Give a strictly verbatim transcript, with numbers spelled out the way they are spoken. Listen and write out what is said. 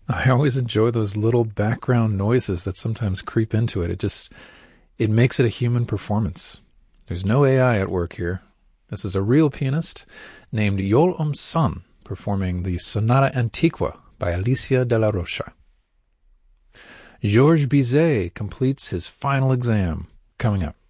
I always enjoy those little background noises that sometimes creep into it. It just, it makes it a human performance. There's no A I at work here. This is a real pianist named Yol Um Son performing the Sonata Antiqua by Alicia de la Rocha. Georges Bizet completes his final exam coming up.